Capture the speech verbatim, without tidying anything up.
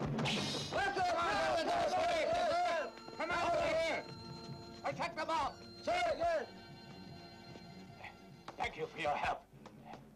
Let's go! Come on over here! Attack the ball! Sir, yes. Thank you for your help.